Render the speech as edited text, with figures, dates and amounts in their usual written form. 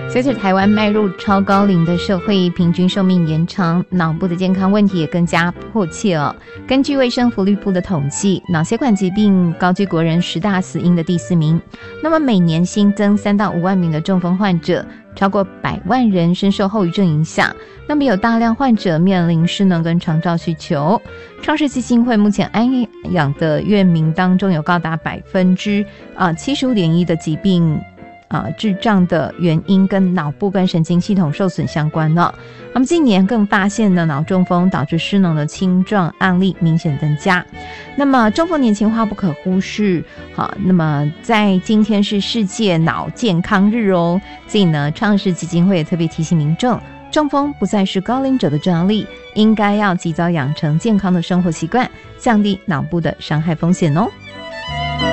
随着台湾迈入超高龄的社会，平均寿命延长，脑部的健康问题也更加迫切哦。根据卫生福利部的统计，脑血管疾病高居国人10大死因的第4名。那么每年新增3到5万名的中风患者，超过100万人深受后遗症影响。那么有大量患者面临失能跟长照需求。创世基金会目前安养的院民当中，有高达75.1%的疾病智障的原因跟脑部跟神经系统受损相关了。那么近年更发现呢，脑中风导致失能的轻状案例明显增加。那么中风年轻化不可忽视。好，那么在今天是世界脑健康日哦，所以呢，创世基金会也特别提醒民众，中风不再是高龄者的症状力，应该要及早养成健康的生活习惯，降低脑部的伤害风险哦。